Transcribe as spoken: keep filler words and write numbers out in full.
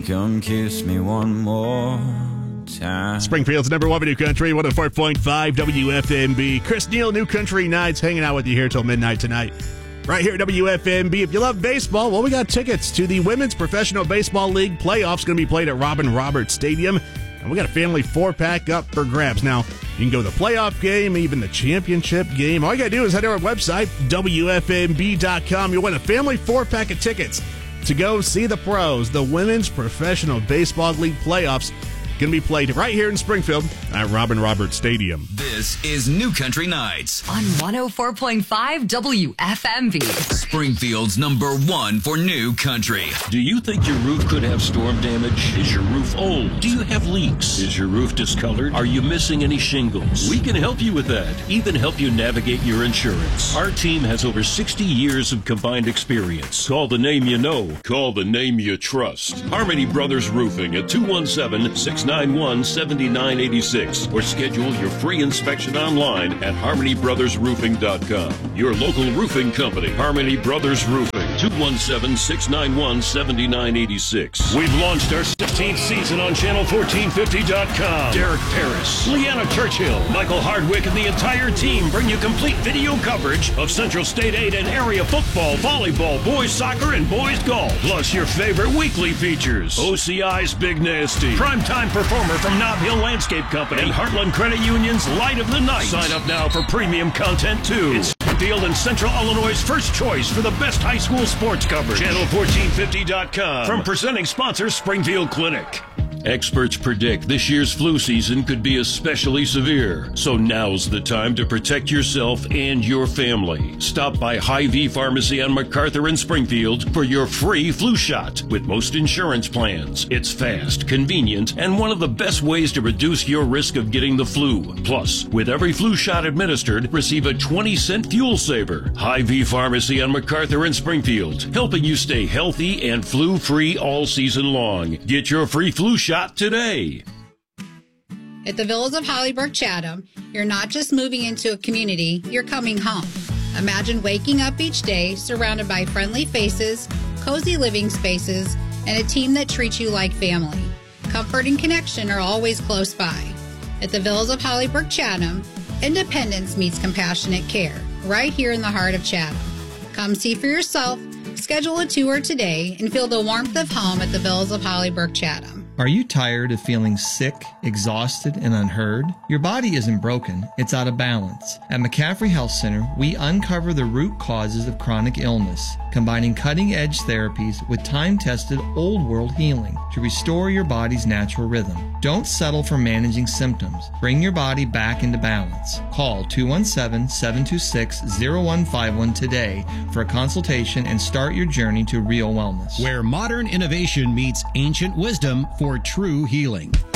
come kiss me one more time. Springfield's number one for New Country, one oh four point five W F M B. Chris Neal, New Country Nights, hanging out with you here till midnight tonight. Right here at W F M B. If you love baseball, well, we got tickets to the Women's Professional Baseball League playoffs going to be played at Robin Roberts Stadium. And we got a family four-pack up for grabs. Now, you can go to the playoff game, even the championship game. All you got to do is head to our website, W F M B dot com. You'll win a family four-pack of tickets to go see the pros. The Women's Professional Baseball League playoffs going to be played right here in Springfield at Robin Roberts Stadium. This is New Country Nights on one oh four point five W F M V. Springfield's number one for New Country. Do you think your roof could have storm damage? Is your roof old? Do you have leaks? Is your roof discolored? Are you missing any shingles? We can help you with that, even help you navigate your insurance. Our team has over sixty years of combined experience. Call the name you know. Call the name you trust. Harmony Brothers Roofing at two one seven, six nine one, seven nine eight six or schedule your free inspection online at harmony brothers roofing dot com. Your local roofing company, Harmony Brothers Roofing, two one seven, six nine one, seven nine eight six. We've launched our sixteenth season on channel fourteen fifty dot com. Derek Paris, Leanna Churchill, Michael Hardwick, and the entire team bring you complete video coverage of Central State eight and area football, volleyball, boys soccer, and boys golf. Plus your favorite weekly features. O C I's Big Nasty, primetime performer from Nob Hill Landscape Company, and Heartland Credit Union's Light of the Night. Sign up now for premium content too. It's Springfield and Central Illinois' first choice for the best high school sports coverage. channel fourteen fifty dot com. From presenting sponsor Springfield Clinic. Experts predict this year's flu season could be especially severe, so now's the time to protect yourself and your family. Stop by Hy-Vee Pharmacy on MacArthur in Springfield for your free flu shot with most insurance plans. It's fast, convenient, and one of the best ways to reduce your risk of getting the flu. Plus, with every flu shot administered, receive a twenty cent fuel saver. Hy-Vee Pharmacy on MacArthur in Springfield, helping you stay healthy and flu-free all season long. Get your free flu shot today. At the Villas of Hollybrook Chatham, you're not just moving into a community, you're coming home. Imagine waking up each day surrounded by friendly faces, cozy living spaces, and a team that treats you like family. Comfort and connection are always close by. At the Villas of Hollybrook Chatham, independence meets compassionate care, right here in the heart of Chatham. Come see for yourself, schedule a tour today, and feel the warmth of home at the Villas of Hollybrook Chatham. Are you tired of feeling sick, exhausted, and unheard? Your body isn't broken, it's out of balance. At McCaffrey Health Center, we uncover the root causes of chronic illness, combining cutting-edge therapies with time-tested old-world healing to restore your body's natural rhythm. Don't settle for managing symptoms. Bring your body back into balance. Call two one seven, seven two six, zero one five one today for a consultation and start your journey to real wellness. Where modern innovation meets ancient wisdom for true healing.